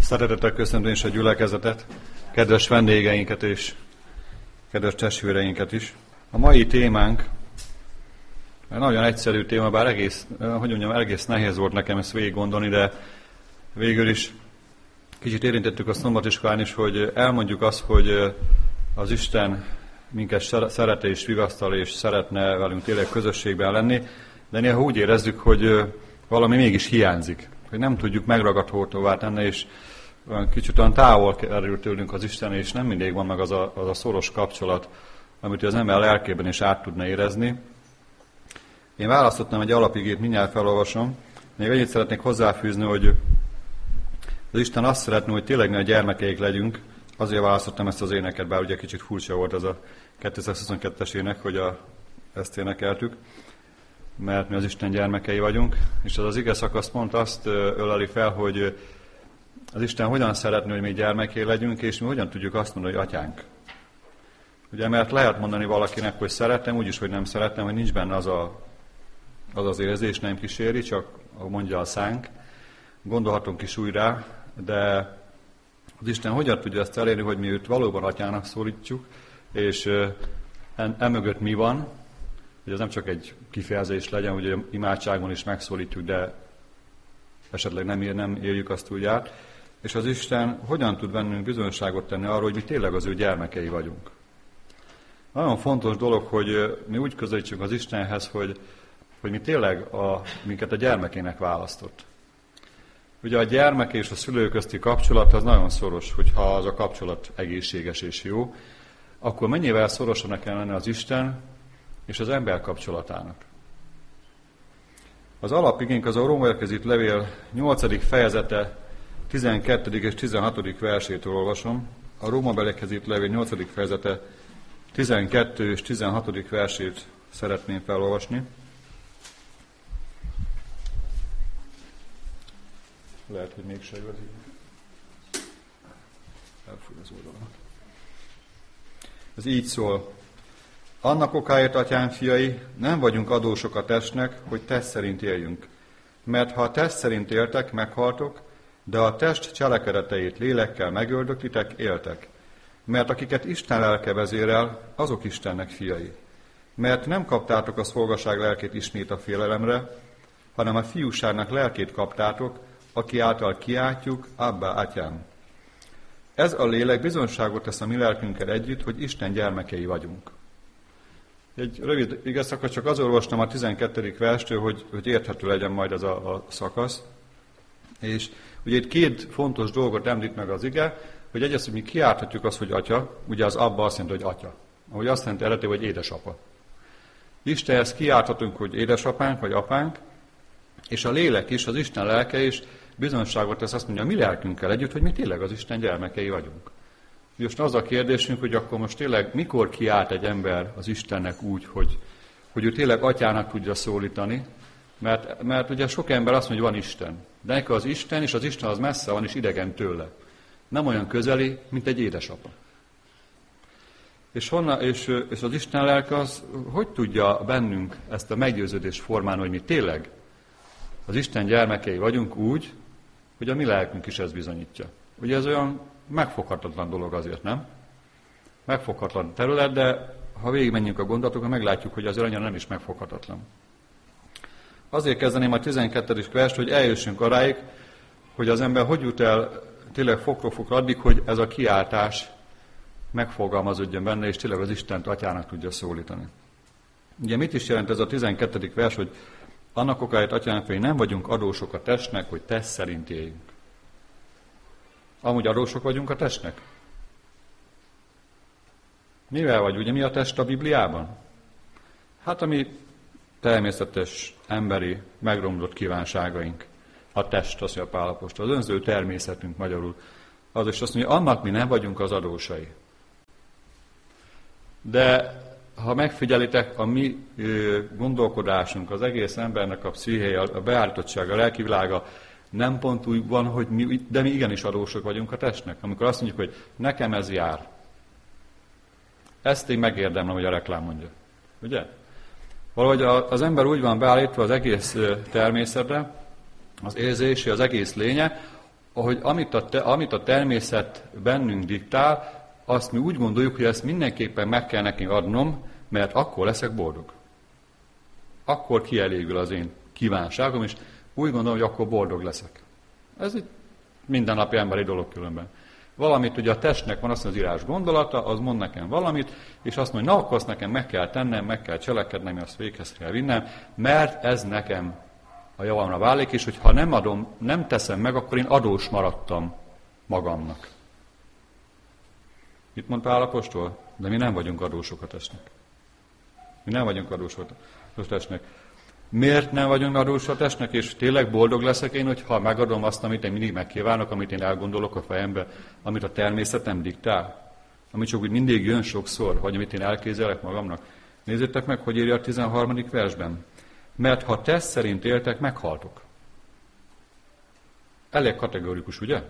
Szeretettel köszöntöm is a gyülekezetet, kedves vendégeinket és kedves testvéreinket is. A mai témánk nagyon egyszerű téma, bár egész nehéz volt nekem ezt végig gondolni, de végül is kicsit érintettük a szombatiskolán is, hogy elmondjuk azt, hogy az Isten minket szeret és vigasztal, és szeretne velünk tényleg közösségben lenni, de néha úgy érezzük, hogy valami mégis hiányzik, hogy nem tudjuk megragadhatóvá tenni, és kicsit olyan távol kerül tőlünk az Isten, és nem mindig van meg az a szoros kapcsolat, amit az ember lelkében is át tudna érezni. Én választottam egy alapigét, mindjárt felolvasom. Még annyit szeretnék hozzáfűzni, hogy az Isten azt szeretné, hogy tényleg mi a gyermekeik legyünk. Azért választottam ezt az éneket, bár ugye kicsit furcsa volt ez a 222-es ének, hogy ezt énekeltük, mert mi az Isten gyermekei vagyunk. És az ige szakasz pont azt öleli fel, hogy az Isten hogyan szeretné, hogy mi gyermeké legyünk, és mi hogyan tudjuk azt mondani, hogy atyánk. Ugye, mert lehet mondani valakinek, hogy szeretem, úgyis, hogy nem szeretem, hogy nincs benne az érzés, nem kíséri, csak mondja a szánk. Gondolhatunk is újra, de az Isten hogyan tudja ezt elérni, hogy mi őt valóban atyának szólítjuk, és emögött mi van, hogy ez nem csak egy kifejezés legyen, hogy imádságban is megszólítjuk, de esetleg nem éljük azt úgy át, és az Isten hogyan tud bennünk bizonyságot tenni arról, hogy mi tényleg az ő gyermekei vagyunk. Nagyon fontos dolog, hogy mi úgy közelítsünk az Istenhez, hogy mi tényleg minket a gyermekének választott. Ugye a gyermek és a szülő közti kapcsolat az nagyon szoros, hogyha az a kapcsolat egészséges és jó, akkor mennyivel szorosabbnak kell lenni az Isten és az ember kapcsolatának. Az alapigénk az a Rómaiakhoz írt levél 8. fejezete 12. és 16. versétől olvasom. A Rómabeliekhez írt levél 8. fejezete 12. és 16. versét szeretném felolvasni. Lehet, hogy mégse jön. Elfúj az oldalon. Ez így szól. Annak okáért, atyám fiai, nem vagyunk adósok a testnek, hogy test szerint éljünk. Mert ha a test szerint éltek, meghaltok, de a test cselekedeteit lélekkel megöldöklitek, éltek. Mert akiket Isten lelke vezérel, azok Istennek fiai. Mert nem kaptátok a szolgaság lelkét ismét a félelemre, hanem a fiúságnak lelkét kaptátok, aki által kiáltjuk, Abbá, atyám. Ez a lélek bizonyságot tesz a mi lelkünkkel együtt, hogy Isten gyermekei vagyunk. Egy rövid igeszakasz, csak az olvastam a 12. verstől, hogy érthető legyen majd ez a szakasz. És ugye itt két fontos dolgot említ meg az ige, hogy egyrészt, hogy mi kiálthatjuk azt, hogy atya, ugye az Abba azt jelenti, hogy atya. Ahogy azt jelenti eredetileg, hogy édesapa. Istenhez kiálthatunk, hogy édesapánk, vagy apánk, és a lélek is, az Isten lelke is bizonyságot tesz, azt mondja, a mi lelkünkkel együtt, hogy mi tényleg az Isten gyermekei vagyunk. Most az a kérdésünk, hogy akkor most tényleg mikor kiált egy ember az Istennek úgy, hogy ő tényleg atyának tudja szólítani, mert ugye sok ember azt mondja, hogy van Isten. De neki az Isten, és az Isten az messze van, és idegen tőle. Nem olyan közeli, mint egy édesapa. És az Isten lelke az, hogy tudja bennünk ezt a meggyőződést formálni, hogy mi tényleg az Isten gyermekei vagyunk úgy, hogy a mi lelkünk is ezt bizonyítja. Ugye ez olyan megfoghatatlan dolog azért, nem? Megfoghatatlan terület, de ha végigmenjünk a gondolatokon, meglátjuk, hogy azért annyira nem is megfoghatatlan. Azért kezdeném a 12. verst, hogy eljussunk aráig, hogy az ember hogy jut el tényleg fokról fokra addig, hogy ez a kiáltás megfogalmazódjon benne, és tényleg az Istent atyának tudja szólítani. Ugye mit is jelent ez a 12. vers, hogy annak okáért, atyának, hogy nem vagyunk adósok a testnek, hogy test szerint éljünk. Amúgy adósok vagyunk a testnek? Mivel vagy? Ugye mi a test a Bibliában? Hát a mi természetes, emberi, megromlott kívánságaink. A test, azt mondja Pál apostol, az önző természetünk magyarul. Az is azt mondja, annak mi nem vagyunk az adósai. De ha megfigyelitek, a mi gondolkodásunk, az egész embernek a pszichéje, a beállítottsága, a lelkivilága nem pont úgy van, de mi igenis adósok vagyunk a testnek. Amikor azt mondjuk, hogy nekem ez jár. Ezt én megérdemlem, hogy a reklám mondja. Ugye? Valahogy az ember úgy van beállítva az egész természetre, az érzési, az egész lénye, amit a természet bennünk diktál, azt mi úgy gondoljuk, hogy ezt mindenképpen meg kell neki adnom, mert akkor leszek boldog. Akkor kielégül az én kívánságom, és úgy gondolom, hogy akkor boldog leszek. Ez egy mindennapi emberi dolog különben. Valamit, ugye a testnek van azt az írás gondolata, az mond nekem valamit, és azt mondja, na akkor azt nekem meg kell tennem, meg kell cselekednem, azt véghez kell vinnem, mert ez nekem a javamra válik, és hogyha nem teszem meg, akkor én adós maradtam magamnak. Mit mond Pál apostol? De mi nem vagyunk adósok a testnek. Mi nem vagyunk adósok a testnek. Miért nem vagyunk adósok a testnek, és tényleg boldog leszek én, hogyha megadom azt, amit én mindig megkívánok, amit én elgondolok a fejembe, amit a természetem diktál, amit csak úgy mindig jön sokszor, vagy amit én elképzelek magamnak. Nézzétek meg, hogy írja a 13. versben. Mert ha test szerint éltek, meghaltok. Elég kategorikus, ugye?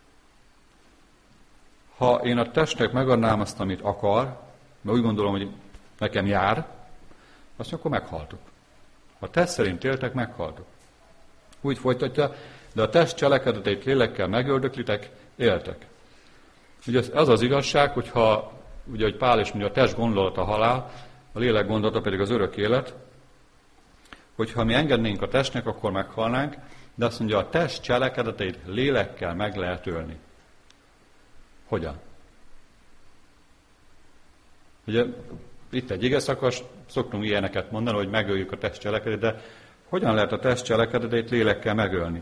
Ha én a testnek megadnám azt, amit akar, mert úgy gondolom, hogy nekem jár, azt akkor meghaltok. Ha test szerint éltek, meghaltok. Úgy folytatja, de a test cselekedeteit lélekkel megördöklitek, éltek. Ugye az az igazság, hogyha, ugye, hogy Pál is mondja, a test gondolata halál, a lélek gondolata pedig az örök élet, hogyha mi engednénk a testnek, akkor meghalnánk, de azt mondja, a test cselekedeteit lélekkel meg lehet ölni. Hogyan? Ugye itt egy igeszakasz, szoktunk ilyeneket mondani, hogy megöljük a test cselekedetét, de hogyan lehet a test cselekedetét lélekkel megölni?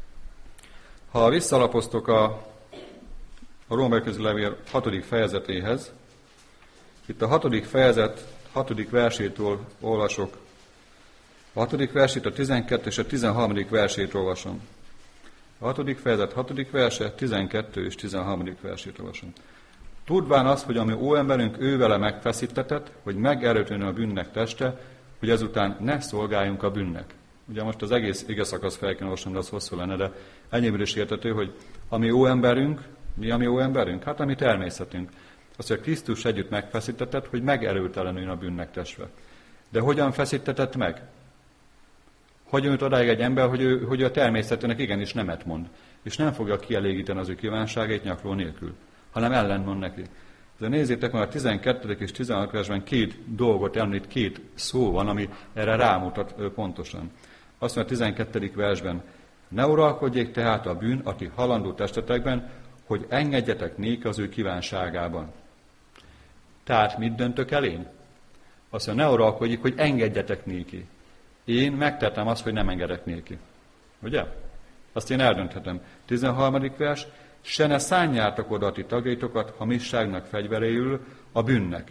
Ha visszalapoztok a Római Levél 6. fejezetéhez, itt a 6. fejezet 6. versétől olvasok. A 6. versét, a 12. és a 13. versét olvasom. A 6. fejezet 6. verse, 12. és 13. versét olvasom. Tudván azt, hogy a mi óemberünk ő vele megfeszítetett, hogy megerőtőnő a bűnnek teste, hogy ezután ne szolgáljunk a bűnnek. Ugye most az egész igeszakasz fel kell olvasnom, de az hosszú lenne, de ennyiből is értető, hogy a mi óemberünk, mi a mi óemberünk? Hát a mi természetünk. Azt, hogy Krisztus együtt megfeszítetett, hogy megerőtelenüljön a bűnnek testve. De hogyan feszítetett meg? Hogyan jut odáig egy ember, hogy a természetének igenis nemet mond, és nem fogja kielégíteni az ő kívánságait nyakló nélkül, hanem ellentmond neki. De nézzétek meg, a 12. és 16. versben 2 dolgot említ, 2 szó van, ami erre rámutat pontosan. Azt mondja a 12. versben, ne uralkodjék tehát a bűn a ti halandó testetekben, hogy engedjetek néki az ő kívánságában. Tehát mit döntök el én? Azt mondja, ne uralkodjék, hogy engedjetek néki. Én megtettem azt, hogy nem engedek néki. Ugye? Azt én eldönthetem. 13. vers, se ne szánjátok oda a ti tagjaitokat hamisságnak fegyveréül a bűnnek.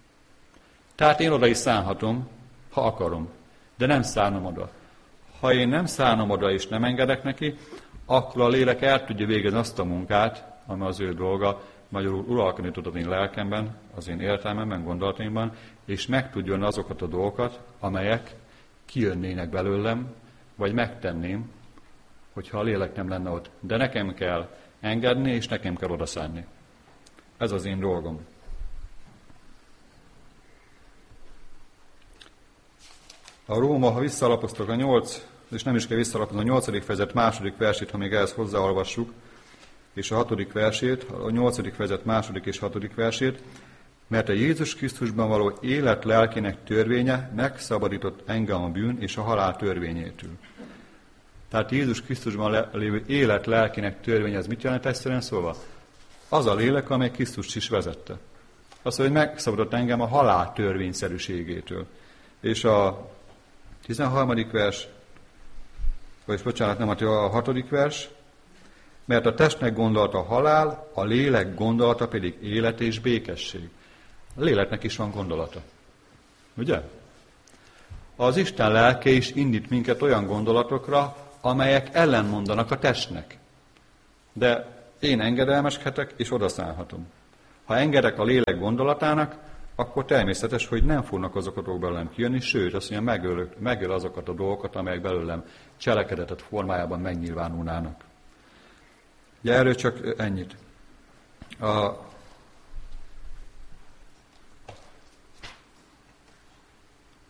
Tehát én oda is szánhatom, ha akarom, de nem szánom oda. Ha én nem szánom oda és nem engedek neki, akkor a lélek el tudja végezni azt a munkát, ami az ő dolga, magyarul uralkodni tud az én lelkemben, az én értelmemben, gondolataimban, és meg tudjon azokat a dolgokat, amelyek kijönnének belőlem, vagy megtenném, hogyha a lélek nem lenne ott. De nekem kell engedni, és nekem kell odaszánni. Ez az én dolgom. A Róma, ha visszalapoztok a 8, és nem is kell visszalapozni a 8. fejezet 2. versét, ha még ehhez hozzáolvassuk, és a 6. versét, a 8. fejezet 2. és 6. versét, mert a Jézus Krisztusban való élet lelkének törvénye megszabadított engem a bűn és a halál törvényétől. Tehát Jézus Krisztusban lévő élet lelkének törvénye, ez mit jelent egyszerűen szólva? Az a lélek, amely Krisztust is vezette. Azt mondja, hogy megszabadított engem a halál törvényszerűségétől. És a 13. vers, vagy bocsánat, nem a 6. vers, mert a testnek gondolata a halál, a lélek gondolata pedig élet és békesség. A léleknek is van gondolata. Ugye? Az Isten lelke is indít minket olyan gondolatokra, amelyek ellenmondanak a testnek. De én engedelmeskedek, és odaszállhatom. Ha engedek a lélek gondolatának, akkor természetes, hogy nem fognak azok a dolgok belőlem kijönni, sőt, azt mondja, megöl azokat a dolgokat, amelyek belőlem cselekedetet formájában megnyilvánulnának. Ugye erről csak ennyit.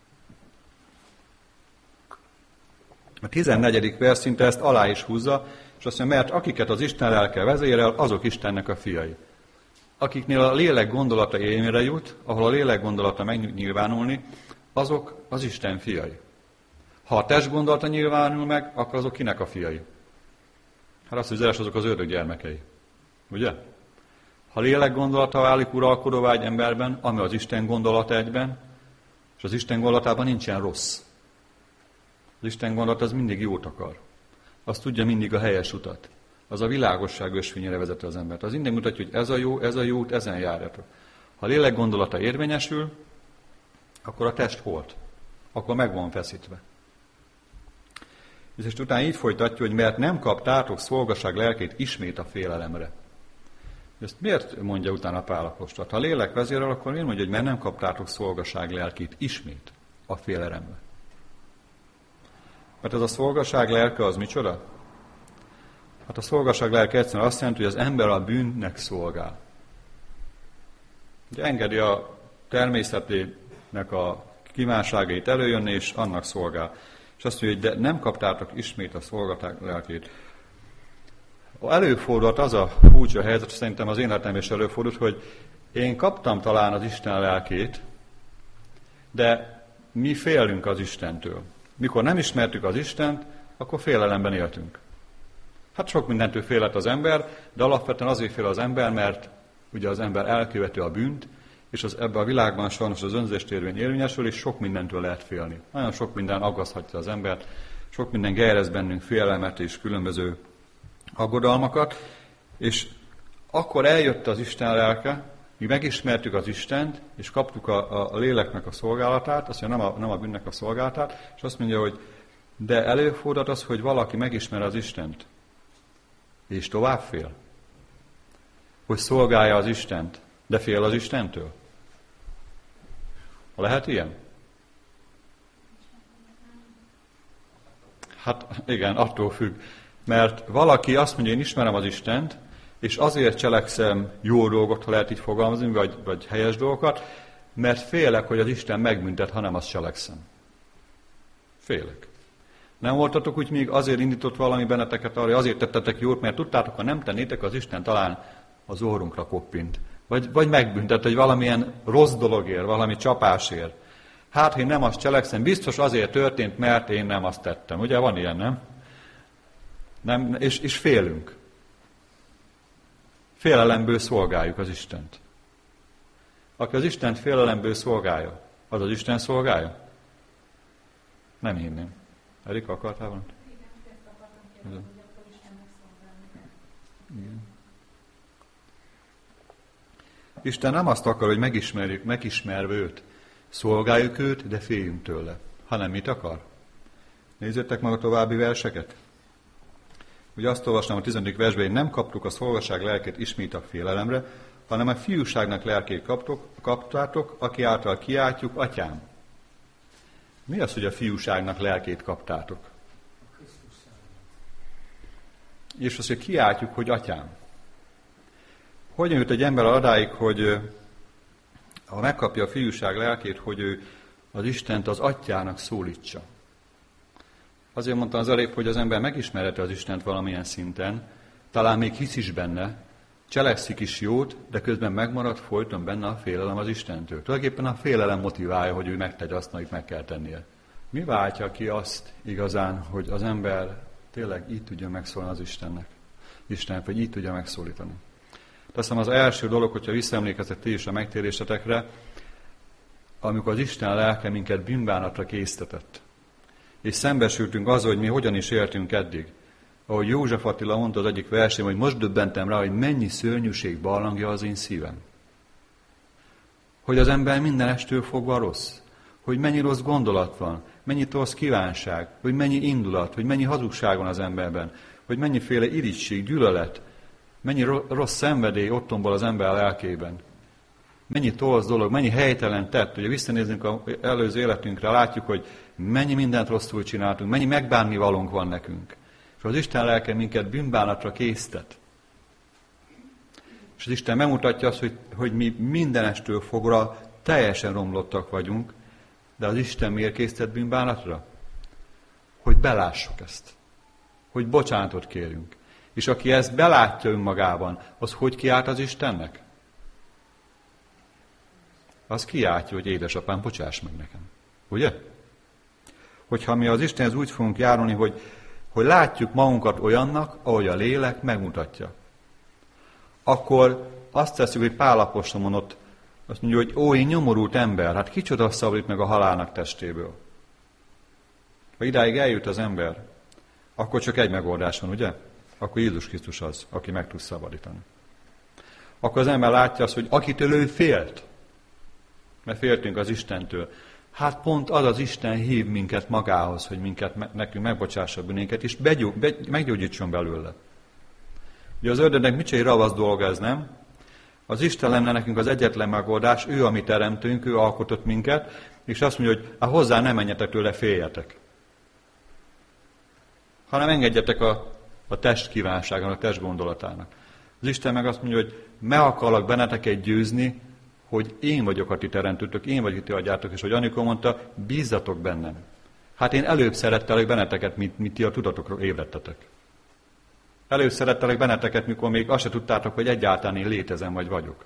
A 14. vers szinte ezt alá is húzza, És azt mondja, mert akiket az Isten lelke vezérel, azok Istennek a fiai. Akiknél a lélek gondolata élményre jut, ahol a lélek gondolata megnyilvánulni, azok az Isten fiai. Ha a test gondolata nyilvánul meg, akkor azok kinek a fiai? Hát azt hiszem, azok az ördög gyermekei. Ugye? Ha a lélek gondolata válik uralkodó vágy emberben, ami az Isten gondolata egyben, és az Isten gondolatában nincsen rossz. Az Isten gondolat az mindig jót akar. Az tudja mindig a helyes utat. Az a világosság ösvényére vezeti az embert. Az mindig mutatja, hogy ez a jó út, ezen járjatok. Ha a lélek gondolata érvényesül, akkor a test holt. Akkor meg van feszítve. És utána így folytatja, hogy mert nem kaptátok szolgaság lelkét ismét a félelemre. Ezt miért mondja utána Pál apostol? Ha a lélek vezérel, akkor miért mondja, hogy mert nem kaptátok szolgaság lelkét ismét a félelemre? Mert ez a szolgaság lelke az micsoda? Hát a szolgaság lelke egyszerűen azt jelenti, hogy az ember a bűnnek szolgál. Ugye engedi a természetének a kívánságait előjönni, és annak szolgál. És azt mondja, hogy de nem kaptátok ismét a szolgaság lelkét. Előfordult az a furcsa helyzet, szerintem az én életemben is előfordult, hogy én kaptam talán az Isten lelkét, de mi félünk az Istentől. Mikor nem ismertük az Istent, akkor félelemben éltünk. Hát sok mindentől félhet az ember, de alapvetően azért fél az ember, mert ugye az ember elköveti a bűnt, és ebben a világban sajnos az önzéstérvény érvényesül, és sok mindentől lehet félni. Nagyon sok minden aggaszthatja az embert, sok minden gerjez bennünk félelmet és különböző aggodalmakat, és akkor eljött az Isten lelke, mi megismertük az Istent, és kaptuk a léleknek a szolgálatát, azt mondja, nem a bűnnek a szolgálatát, és azt mondja, hogy de előfordult az, hogy valaki megismer az Istent, és tovább fél. Hogy szolgálja az Istent, de fél az Istentől. Lehet ilyen? Hát igen, attól függ. Mert valaki azt mondja, én ismerem az Istent, és azért cselekszem jó dolgot, ha lehet így fogalmazni, vagy helyes dolgokat, mert félek, hogy az Isten megbüntet, ha nem azt cselekszem. Félek. Nem voltatok úgy, még azért indított valami benneteket arra, azért tettetek jót, mert tudtátok, ha nem tennétek, az Isten talán az orrunkra koppint. Vagy megbüntet, hogy valamilyen rossz dologért, valami csapásért. Hát, ha én nem azt cselekszem, biztos azért történt, mert én nem azt tettem. Ugye van ilyen, nem? Nem, és félünk. Félelemből szolgáljuk az Istent. Aki az Istent félelemből szolgálja, az az Isten szolgálja? Nem hinném. Erika, akartál valamit? Igen. Isten nem azt akar, hogy megismerve őt, szolgáljuk őt, de féljünk tőle. Hanem mit akar? Nézzétek meg a további verseket. Ugye azt olvastam a 10. versben, hogy nem kaptuk a szolgaság lelkét ismét a félelemre, hanem a fiúságnak lelkét kaptátok, aki által kiáltjuk, atyám. Mi az, hogy a fiúságnak lelkét kaptátok? És azt, hogy kiáltjuk, hogy atyám. Hogyan jut egy ember adáig, hogy ha megkapja a fiúság lelkét, hogy ő az Istent az atyának szólítsa? Azért mondtam az előbb, hogy az ember megismerheti az Istent valamilyen szinten, talán még hisz is benne, cselekszik is jót, de közben megmarad folyton benne a félelem az Istentől. Tulajdonképpen a félelem motiválja, hogy ő megtegye azt, amit meg kell tennie. Mi váltja ki azt igazán, hogy az ember tényleg így tudja megszólni az Istennek, vagy így tudja megszólítani? Teszem az első dolog, hogyha visszaemlékeztek ti is a megtérésetekre, amikor az Isten lelke minket bűnbánatra késztetett. És szembesültünk azzal, hogy mi hogyan is éltünk eddig. Ahogy József Attila mondta az egyik versén, hogy most döbbentem rá, hogy mennyi szörnyűség barlangja az én szívem. Hogy az ember minden estől fogva rossz. Hogy mennyi rossz gondolat van, mennyi rossz kívánság, hogy mennyi indulat, hogy mennyi hazugság van az emberben, hogy mennyiféle irigység, gyűlölet, mennyi rossz szenvedély ott tombol az ember lelkében. Mennyi torz dolog, mennyi helytelen tett. Ugye visszanézünk az előző életünkre, látjuk, hogy mennyi mindent rosszul csináltunk, mennyi megbánnivalónk van nekünk. És az Isten lelke minket bűnbánatra késztet. És az Isten megmutatja azt, hogy mi mindenestől fogva teljesen romlottak vagyunk, de az Isten miért késztet bűnbánatra? Hogy belássuk ezt. Hogy bocsánatot kérjünk. És aki ezt belátja önmagában, az hogy kiált az Istennek? Az kiáltja, hogy édesapám, bocsáss meg nekem. Ugye? Hogyha mi az Istenhez úgy fogunk járulni, hogy látjuk magunkat olyannak, ahogy a lélek megmutatja, akkor azt tesszük, hogy Pál apostol mondott, azt mondja, hogy ó, én nyomorult ember, hát kicsoda szabadít meg a halálnak testéből. Ha idáig eljut az ember, akkor csak egy megoldás van, ugye? Akkor Jézus Krisztus az, aki meg tud szabadítani. Akkor az ember látja azt, hogy akitől ő félt, mert féltünk az Istentől, hát pont az Isten hív minket magához, hogy nekünk megbocsássa bűnénket, és meggyógyítson belőle. Ugye az ördögnek micsoda ravasz dolga ez, nem? Az Isten lenne nekünk az egyetlen megoldás, ő a mi teremtőnk, ő alkotott minket, és azt mondja, hogy hozzá ne menjetek tőle, féljetek. Hanem engedjetek a test kívánságának, a test gondolatának. Az Isten meg azt mondja, hogy meg akarlak benneteket győzni, hogy én vagyok a ti teremtőtök, én vagyok, ti adjátok, és hogy Anikó mondta, bízzatok bennem. Hát én előbb szerettelek benneteket, mint ti a tudatokról ébredtetek. Előbb szerettelek benneteket, mikor még azt se tudtátok, hogy egyáltalán én létezem vagy vagyok.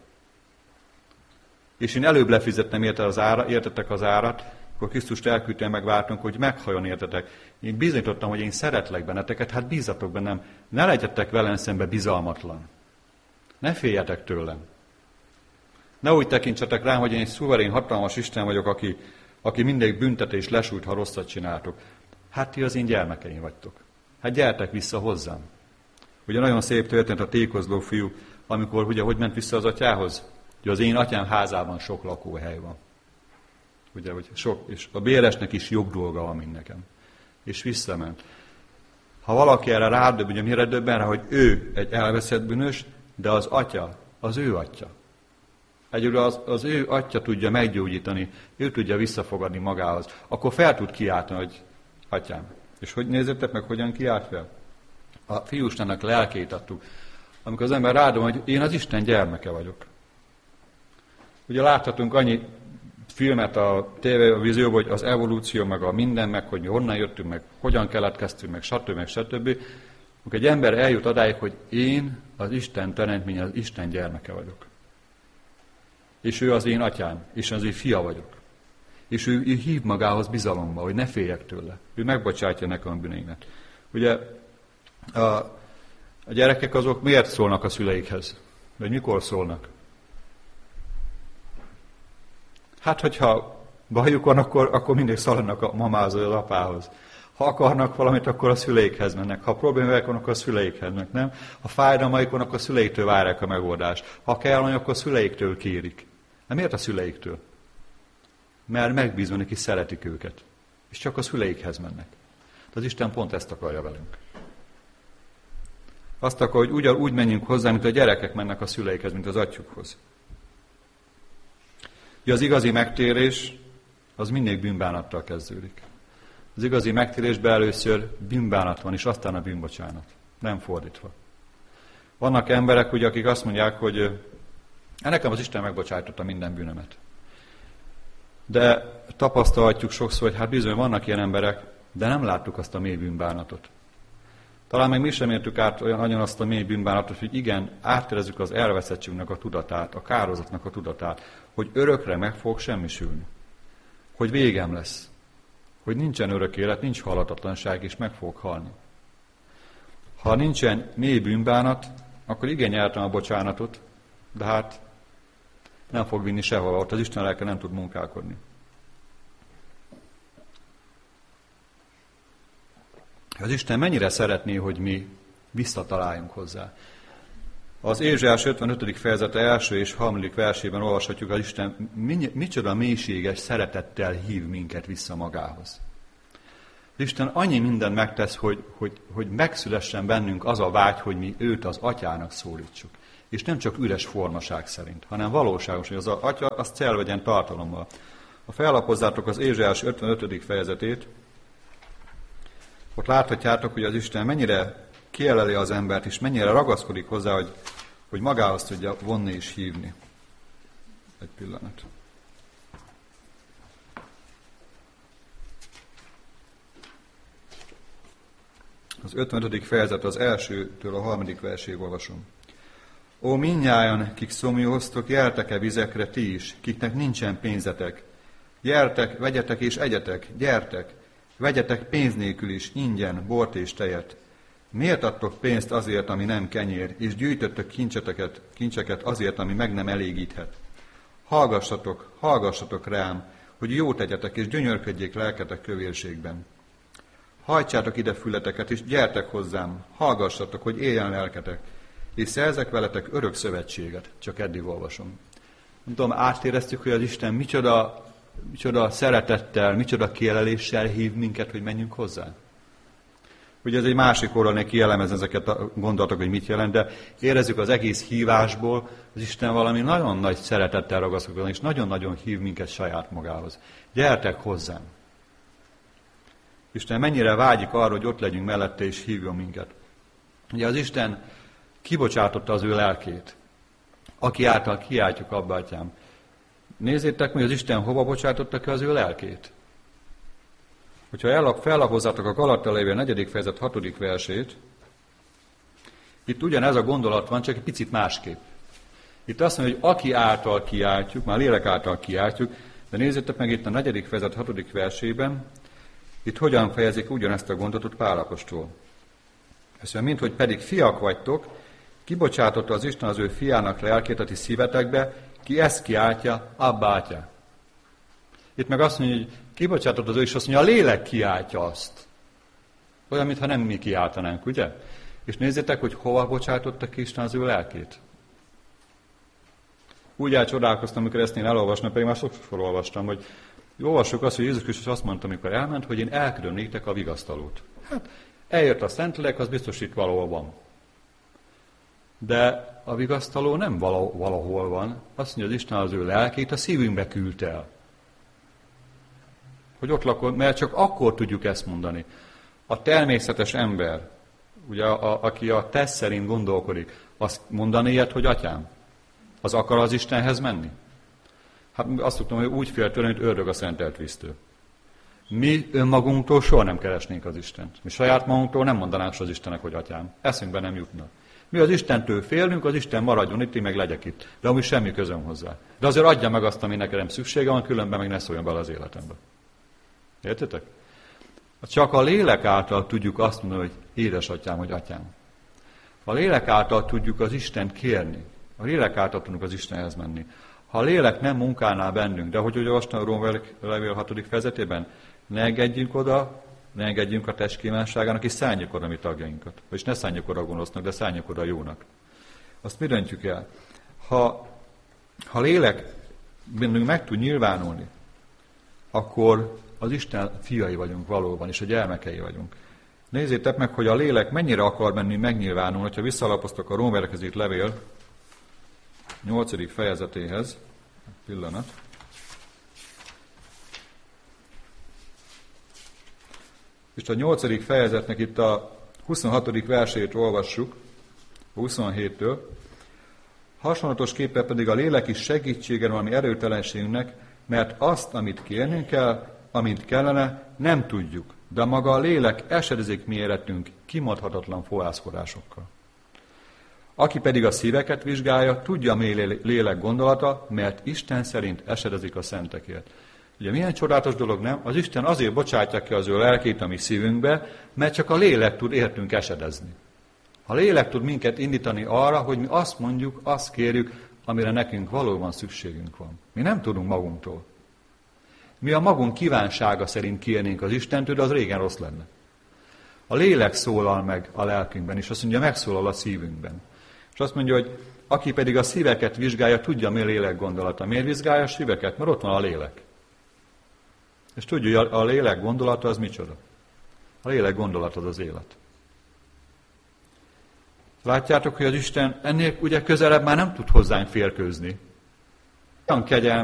És én előbb lefizettem értetek az árat, akkor Krisztust elküldtem, megvártunk, hogy meghalljon értetek. Én bizonyítottam, hogy én szeretlek benneteket, hát bízzatok bennem. Ne legyetek velem szembe bizalmatlan. Ne féljetek tőlem. Ne úgy tekintsetek rám, hogy én egy szuverén, hatalmas Isten vagyok, aki mindig büntet és lesújt, ha rosszat csináltok. Hát ti az én gyermekeim vagytok. Hát gyertek vissza hozzám. Ugye nagyon szép történt a tékozló fiú, amikor ugye hogy ment vissza az atyához? Ugye az én atyám házában sok lakóhely van. Ugye, hogy sok, és a béresnek is jobb dolga van, mint nekem. És visszament. Ha valaki erre rádöbb, ugye mire döbben rá, hogy ő egy elveszett bűnös, de az atya, az ő atya. Egyébként az ő atya tudja meggyógyítani, ő tudja visszafogadni magához. Akkor fel tud kiáltani, hogy atyám. És hogy nézzétek meg, hogyan kiált fel? A fiústának lelkét adtuk. Amikor az ember rádom, hogy én az Isten gyermeke vagyok. Ugye láthatunk annyi filmet a tévévízióban, hogy az evolúció, meg a minden, meg hogy mi honnan jöttünk, meg hogyan keletkeztünk, meg stb. Amikor egy ember eljut odáig, hogy én az Isten teremtménye, az Isten gyermeke vagyok. És ő az én atyám, és az én fia vagyok. És ő hív magához bizalomba, hogy ne féljek tőle. Ő megbocsátja nekem a bűneimet. Ugye a gyerekek azok miért szólnak a szüleikhez? Vagy mikor szólnak? Hát, hogyha bajuk van, akkor mindig szaladnak a mamához, az apához. Ha akarnak valamit, akkor a szüleikhez mennek. Ha problémák van, akkor a szüleikhez mennek, nem? Ha fájdalmaik van, akkor a szüleiktől várják a megoldást. Ha kell valami, akkor a szüleiktől kérik. De miért a szüleiktől? Mert megbízva neki, szeretik őket. És csak a szüleikhez mennek. De az Isten pont ezt akarja velünk. Azt akar, hogy úgy menjünk hozzá, mint a gyerekek mennek a szüleikhez, mint az atyukhoz. Ugye az igazi megtérés, az mindig bűnbánattal kezdődik. Az igazi megtérésben először bűnbánat van, és aztán a bűnbocsánat. Nem fordítva. Vannak emberek, ugye, akik azt mondják, hogy nekem az Isten megbocsájtotta minden bűnömet. De tapasztalhatjuk sokszor, hogy hát bizony vannak ilyen emberek, de nem láttuk azt a mély bűnbánatot. Talán meg mi sem értük át olyan nagyon azt a mély bűnbánatot, hogy igen, átterezzük az elveszettségnek a tudatát, a kározatnak a tudatát, hogy örökre meg fog semmisülni. Hogy végem lesz. Hogy nincsen örök élet, nincs halhatatlanság, és meg fog halni. Ha nincsen mély bűnbánat, akkor igen, nyertem a bocsánatot, de hát nem fog vinni sehova, ott az Isten lelke nem tud munkálkodni. Az Isten mennyire szeretné, hogy mi visszataláljunk hozzá. Az Ézsaiás 55. fejezete első és 3. versében olvashatjuk, az Isten micsoda mélységes szeretettel hív minket vissza magához. Az Isten annyi mindent megtesz, hogy megszülessen bennünk az a vágy, hogy mi őt az atyának szólítsuk. És nem csak üres formaság szerint, hanem valóságos, hogy az atya az celvegyen tartalommal. Ha fellapozzátok az Ézsaiás 55. fejezetét, ott láthatjátok, hogy az Isten mennyire kieleli az embert, és mennyire ragaszkodik hozzá, hogy magához tudja vonni és hívni. Egy pillanat. Az 55. fejezet az 1-től a 3. verséig olvasom. Ó, mindnyájan, kik szomjóztok, jeltek-e vizekre ti is, kiknek nincsen pénzetek? Gyertek, vegyetek és egyetek, gyertek, vegyetek pénz nélkül is, ingyen, bort és tejet. Miért adtok pénzt azért, ami nem kenyér, és gyűjtöttök kincseket azért, ami meg nem elégíthet? Hallgassatok rám, hogy jót tegyetek, és gyönyörködjék lelketek kövérségben. Hajtsátok ide fületeket, és gyertek hozzám, hallgassatok, hogy éljen lelketek, és szerzek veletek örök szövetséget. Csak eddig olvasom. Nem tudom, átéreztük, hogy az Isten micsoda szeretettel, micsoda kieleléssel hív minket, hogy menjünk hozzá. Ugye ez egy másik oldalon kielemez ezeket a gondolatok, hogy mit jelent, de érezzük az egész hívásból, az Isten valami nagyon nagy szeretettel ragaszkodik, és nagyon-nagyon hív minket saját magához. Gyertek hozzám! Isten mennyire vágyik arra, hogy ott legyünk mellette, és hívjon minket. Ugye az Isten kibocsátotta az ő lelkét, aki által kiáltjuk, Abba, Atyám. Nézzétek, hogy az Isten hova bocsátotta ki az ő lelkét. Hogyha fellapozzátok a Galatia levél 4. fejezet 6. versét, itt ugyanez a gondolat van, csak egy picit másképp. Itt azt mondja, hogy aki által kiáltjuk, már lélek által kiáltjuk, de nézzétek meg itt a 4. fejezet 6. versében, itt hogyan fejezik ugyanezt a gondolatot Pál apostol. Ezt mondja, mint hogy pedig fiak vagytok, kibocsátotta az Isten az ő fiának lelkét a ti szívetekbe, ki ezt kiáltja, Abba, Atya. Itt meg azt mondja, hogy kibocsátott az ő, és azt mondja, a lélek kiáltja azt. Olyan, mintha nem mi kiáltanánk, ugye? És nézzétek, hogy hova bocsátotta ki Isten az ő lelkét. Úgy elcsodálkoztam, amikor ezt én elolvastam, pedig már sokszor olvastam, hogy olvassuk azt, hogy Jézus Krisztus azt mondta, amikor elment, hogy én elküldöm néktek a vigasztalót. Hát eljött a Szentlélek, az biztos itt valahol van. De a vigasztaló nem valahol van. Azt mondja, az Isten az ő lelkét a szívünkbe küldte el. Hogy ott lakol, mert csak akkor tudjuk ezt mondani. A természetes ember, ugye, aki a test szerint gondolkodik, azt mondani ilyet, hogy Atyám? Az akar az Istenhez menni? Hát azt tudtam, hogy úgy fél tőle, hogy ördög a szentelt víztől. Mi önmagunktól soha nem keresnénk az Istent. Mi saját magunktól nem mondanánk az Istennek, hogy Atyám. Eszünkbe nem jutna. Mi az Istentől félünk, az Isten maradjon itt, én meg legyek itt. De amúgy semmi közöm hozzá. De azért adja meg azt, ami nekem szüksége van, különben meg ne szóljon bele az életembe. Értitek? Csak a lélek által tudjuk azt mondani, hogy édesatyám, hogy Atyám. A lélek által tudjuk az Istent kérni. A lélek által tudunk az Istenhez menni. Ha a lélek nem munkálná bennünk, de hogy olvastam a Római levél 6. fejezetében, ne engedjünk oda, ne engedjünk a test kívánságának, és szálljuk oda mi tagjainkat. Vagyis ne szálljuk oda a gonosznak, de szálljuk oda a jónak. Azt mi döntjük el? Ha a lélek bennünk meg tud nyilvánulni, akkor az Isten fiai vagyunk valóban, és a gyermekei vagyunk. Nézzétek meg, hogy a lélek mennyire akar bennünk megnyilvánulni, ha visszalapoztok a Rómaiakhoz írt levél 8. fejezetéhez. Pillanat. És a 8. fejezetnek itt a 26. versét olvassuk, 27-től. Hasonlatosképpen pedig a lélek is segítsége van a mi erőtelenségünknek, mert azt, amit kérnünk kell, amint kellene, nem tudjuk, de maga a lélek esedezik mi életünk kimondhatatlan fohászkodásokkal. Aki pedig a szíveket vizsgálja, tudja a mély lélek gondolata, mert Isten szerint esedezik a szentekért. Ugye milyen csodálatos dolog, nem? Az Isten azért bocsátja ki az ő lelkét a mi szívünkbe, mert csak a lélek tud értünk esedezni. A lélek tud minket indítani arra, hogy mi azt mondjuk, azt kérjük, amire nekünk valóban szükségünk van. Mi nem tudunk magunktól. Mi a magunk kívánsága szerint kérnénk az Istentől, de az régen rossz lenne. A lélek szólal meg a lelkünkben, és azt mondja, megszólal a szívünkben. És azt mondja, hogy aki pedig a szíveket vizsgálja, tudja, mi a lélek gondolata. Miért vizsgálja a szíveket? Mert ott van a lélek. És tudja, hogy a lélek gondolata az micsoda? A lélek gondolata az élet. Látjátok, hogy az Isten ennél ugye közelebb már nem tud hozzánk férkőzni. Olyan kegyelmes,